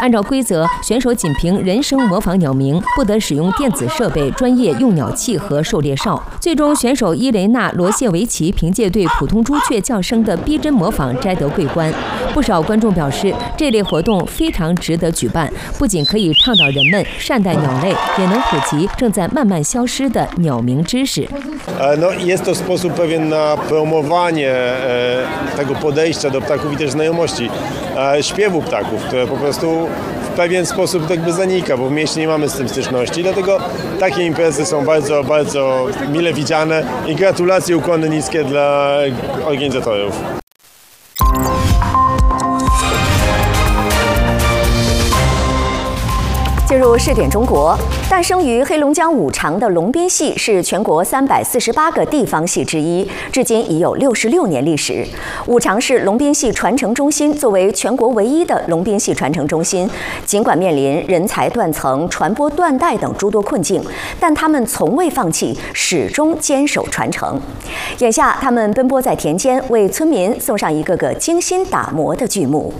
按照规则，选手仅凭人声模仿鸟鸣，不得使用电子设备、专业用鸟器和狩猎哨。最终，选手伊雷娜·罗谢维奇凭借对普通朱雀叫声的逼真模仿摘得桂冠。不少观众表示，这类活动非常值得举办，不仅可以倡导人们善待鸟类，也能普及正在慢慢消失的鸟鸣知识。 Jest to sposób pewien na promowanie tego podejścia do ptaków i też znajomości śpiewu ptaków, które po prostu w pewien sposób jakby zanika, bo w mieście nie mamy z tym styczności. Dlatego takie imprezy są bardzo, bardzo mile widziane i gratulacje, ukłony niskie dla organizatorów. 进入视点中国，诞生于黑龙江五常的龙边戏是全国348个地方戏之一，至今已有66年历史。五常市龙边戏传承中心作为全国唯一的龙边戏传承中心，尽管面临人才断层、传播断代等诸多困境，但他们从未放弃，始终坚守传承。眼下，他们奔波在田间，为村民送上一个个精心打磨的剧目。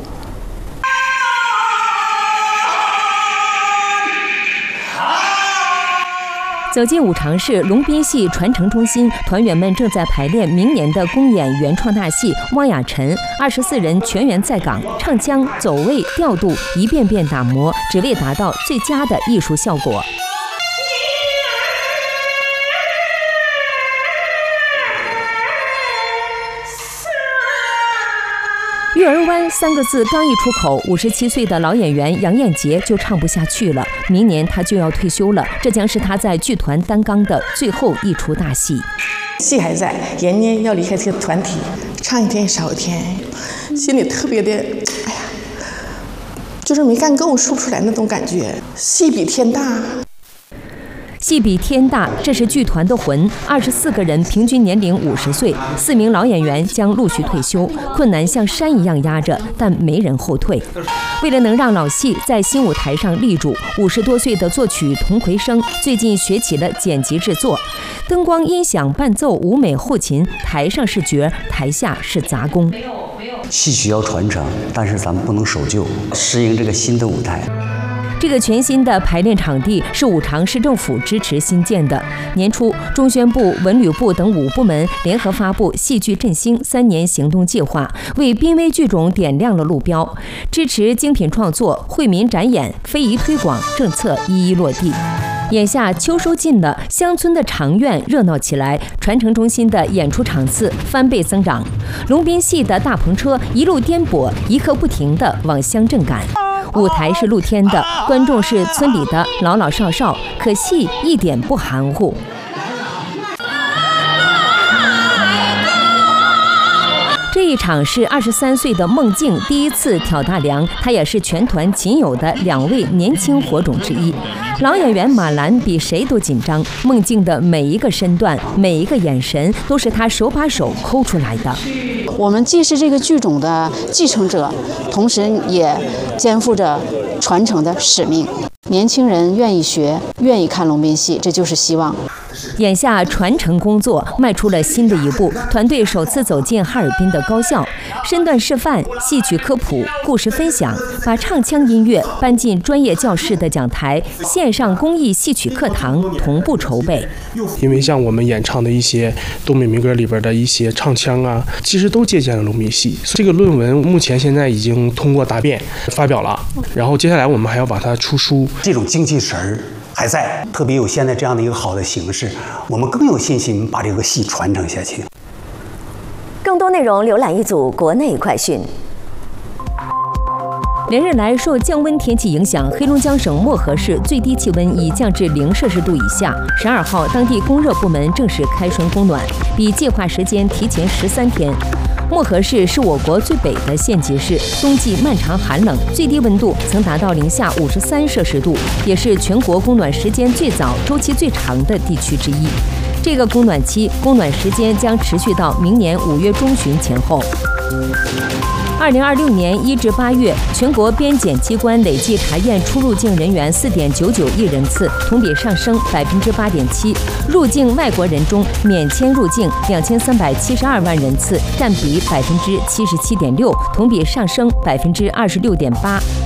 走进五常市龙边戏传承中心，团员们正在排练明年的公演原创大戏《汪雅晨》，24人全员在岗，唱腔、走位、调度一遍遍打磨，只为达到最佳的艺术效果。月儿湾3个字刚一出口，57岁的老演员杨艳杰就唱不下去了。明年他就要退休了，这将是他在剧团担纲的最后一出大戏。 戏还在，人呢要离开这个团体，唱一天少一天，心里特别的，哎呀，就是没干够，说不出来那种感觉。戏比天大。 戏比天大，这是剧团的魂。24个人，平均年龄50岁，4名老演员将陆续退休，困难像山一样压着，但没人后退。为了能让老戏在新舞台上立住，50多岁的作曲童奎生最近学起了剪辑制作，灯光、音响、伴奏、舞美、后勤，台上是角，台下是杂工。 戏需要传承，但是咱们不能守旧，适应这个新的舞台。 这个全新的排练场地是五常市政府支持新建的。年初，中宣部、文旅部等5部门联合发布戏剧振兴3年行动计划，为濒危剧种点亮了路标，支持精品创作、惠民展演、非遗推广政策一一落地。眼下秋收近了，乡村的长院热闹起来，传承中心的演出场次翻倍增长，龙边戏的大篷车一路颠簸，一刻不停地往乡镇赶。舞台是露天的，观众是村里的老老少少，可戏一点不含糊。这一场是23岁的孟静第一次挑大梁，她也是全团仅有的2位年轻火种之一。老演员马兰比谁都紧张，孟静的每一个身段、每一个眼神，都是她手把手抠出来的。 我们既是这个剧种的继承者，同时也肩负着传承的使命。年轻人愿意学，愿意看龙边戏，这就是希望。 眼下传承工作迈出了新的一步，团队首次走进哈尔滨的高校，身段示范、戏曲科普、故事分享，把唱腔音乐搬进专业教室的讲台，线上公益戏曲课堂同步筹备。 因为像我们演唱的一些东北民歌里边的一些唱腔啊，其实都借鉴了龙边戏。这个论文目前现在已经通过答辩发表了，然后接下来我们还要把它出书。 这种精气神儿还在，特别有现在这样的一个好的形式，我们更有信心把这个戏传承下去。 更多内容浏览一组国内快讯。 连日来，受降温天气影响，黑龙江省漠河市最低气温已降至0摄氏度以下。12号，当地供热部门正式开栓供暖，比计划时间提前13天。漠河市是我国最北的县级市，冬季漫长寒冷，最低温度曾达到零下53摄氏度，也是全国供暖时间最早、周期最长的地区之一。这个供暖期，供暖时间将持续到明年5月中旬前后。2026年1至8月，全国边检机关累计查验出入境人员4.99亿人次，同比上升8.7%。入境外国人中，免签入境2372万人次，占比77.6%，同比上升26.8%。